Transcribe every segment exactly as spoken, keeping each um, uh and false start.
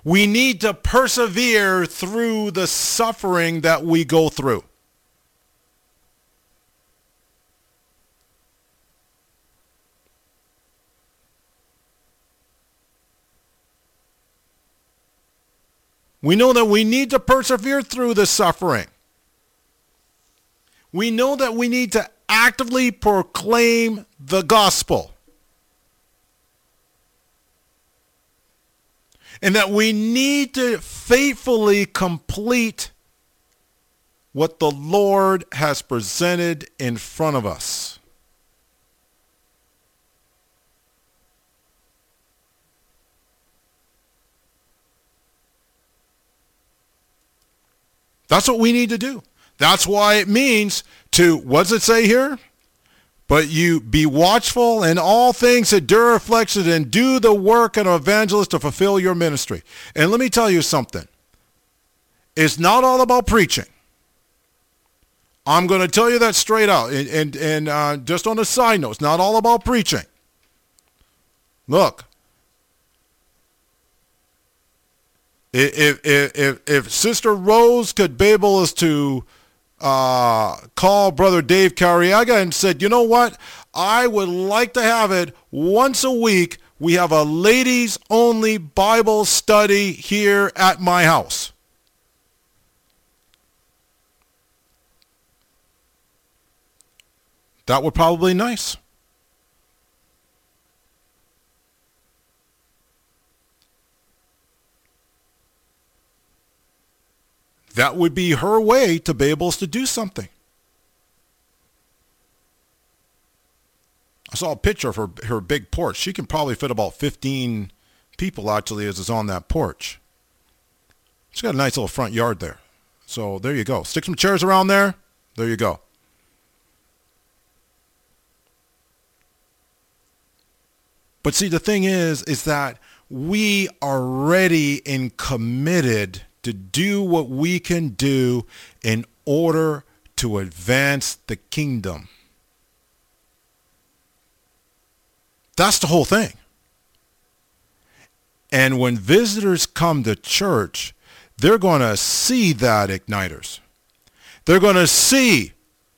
We need to persevere through the suffering that we go through. We know that we need to persevere through the suffering. We know that we need to actively proclaim the gospel. And that we need to faithfully complete what the Lord has presented in front of us. That's what we need to do. That's why it means to, what does it say here? But you be watchful in all things, endure affliction, and do the work of an evangelist to fulfill your ministry. And let me tell you something. It's not all about preaching. I'm going to tell you that straight out. And, and, and uh, just on a side note, it's not all about preaching. Look. If, if, if, if Sister Rose could be able to uh, call Brother Dave Carriaga and said, you know what, I would like to have it once a week. We have a ladies only Bible study here at my house. That would probably be nice. That would be her way to be able to do something. I saw a picture of her, her big porch. She can probably fit about fifteen people actually as is on that porch. She's got a nice little front yard there. So there you go. Stick some chairs around there. There you go. But see, the thing is, is that we are ready and committed to do what we can do in order to advance the kingdom. That's the whole thing. And when visitors come to church, they're going to see that, Igniters. They're going to see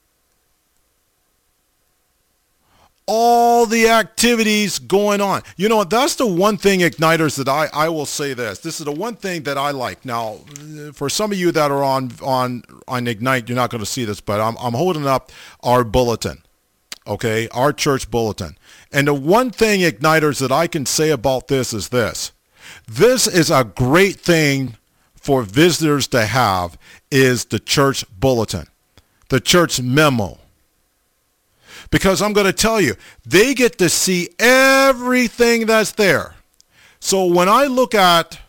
all the activities going on. You know, that's the one thing, Igniters, that I, I will say this. This is the one thing that I like. Now, for some of you that are on on, on Ignite, you're not going to see this, but I'm, I'm holding up our bulletin, okay, our church bulletin. And the one thing, Igniters, that I can say about this is this. This is a great thing for visitors to have, is the church bulletin, the church memo. Because I'm going to tell you, they get to see everything that's there. So when I look at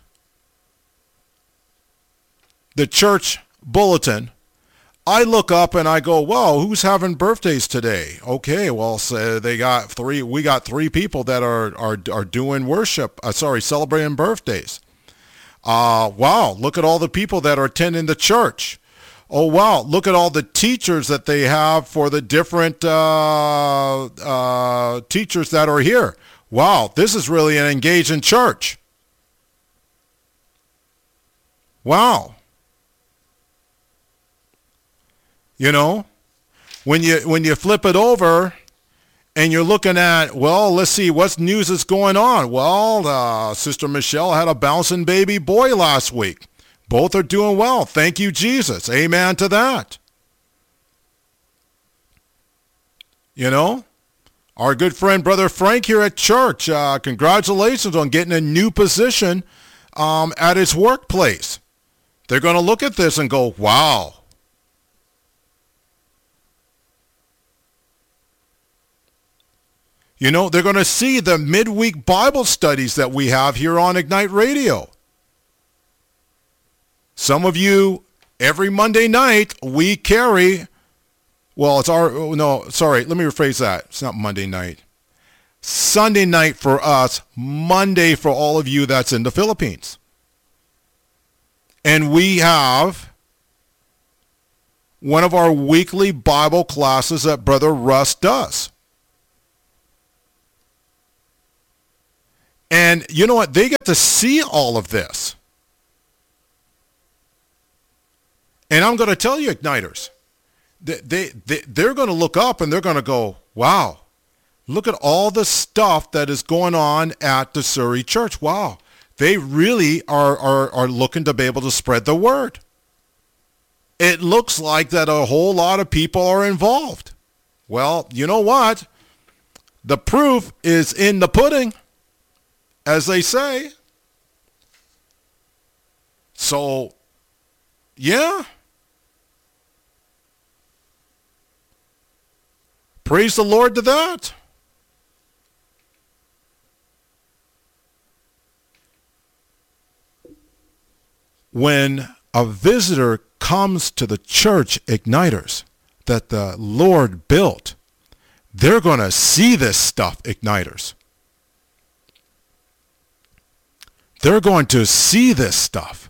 the church bulletin, I look up and I go, "Well, who's having birthdays today?" Okay, well, so they got three. We got three people that are are are doing worship. Uh, sorry, celebrating birthdays. Uh, wow, look at all the people that are attending the church. Oh, wow, look at all the teachers that they have for the different uh, uh, teachers that are here. Wow, this is really an engaging church. Wow. You know, when you when you flip it over and you're looking at, well, let's see, what news is going on? Well, uh, Sister Michelle had a bouncing baby boy last week. Both are doing well. Thank you, Jesus. Amen to that. You know, our good friend, Brother Frank here at church, uh, congratulations on getting a new position um, at his workplace. They're going to look at this and go, wow. You know, they're going to see the midweek Bible studies that we have here on Ignite Radio. Some of you, every Monday night, we carry, well, it's our, no, sorry, let me rephrase that. It's not Monday night. Sunday night for us, Monday for all of you that's in the Philippines. And we have one of our weekly Bible classes that Brother Russ does. And you know what? They get to see all of this. And I'm going to tell you, Igniters, they, they, they, they're going to look up and they're going to go, wow, look at all the stuff that is going on at the Surrey Church. Wow, they really are, are, are looking to be able to spread the word. It looks like that a whole lot of people are involved. Well, you know what? The proof is in the pudding, as they say. So, yeah. Praise the Lord to that. When a visitor comes to the church, Igniters, that the Lord built, they're going to see this stuff, Igniters. They're going to see this stuff.